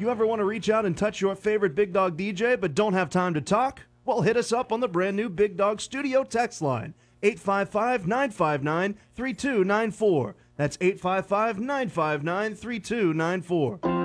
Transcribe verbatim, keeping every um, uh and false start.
You ever want to reach out and touch your favorite Big Dog D J but don't have time to talk? Well, hit us up on the brand new Big Dog Studio text line, eight five five, nine five nine, three two nine four. That's eight five five, nine five nine, three two nine four.